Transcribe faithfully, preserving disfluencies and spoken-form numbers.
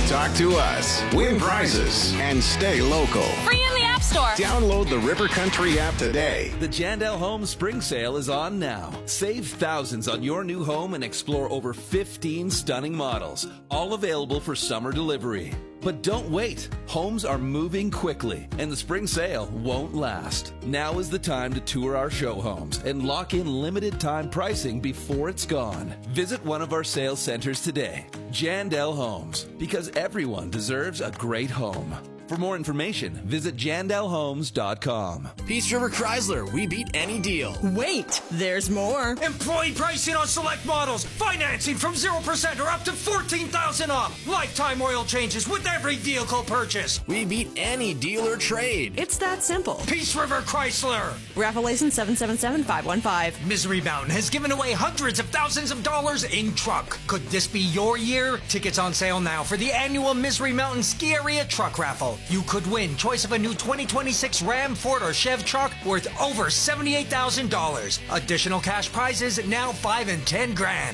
Talk to us, win prizes, and stay local. Free in the App Store. Download the River Country app today. The Jandel Home Spring Sale is on now. Save thousands on your new home and explore over fifteen stunning models, all available for summer delivery. But don't wait. Homes are moving quickly, and the spring sale won't last. Now is the time to tour our show homes and lock in limited time pricing before it's gone. Visit one of our sales centers today. Jandel Homes, because everyone deserves a great home. For more information, visit jandel homes dot com. Peace River Chrysler, we beat any deal. Wait, there's more. Employee pricing on select models. Financing from zero percent or up to fourteen thousand dollars off. Lifetime oil changes with every vehicle purchase. We beat any deal or trade. It's that simple. Peace River Chrysler. Raffle license seven seven seven five one five. Misery Mountain has given away hundreds of thousands of dollars in truck. Could this be your year? Tickets on sale now for the annual Misery Mountain Ski Area Truck Raffle. You could win choice of a new twenty twenty-six Ram, Ford, or Chev truck worth over seventy-eight thousand dollars. Additional cash prizes now five and ten grand.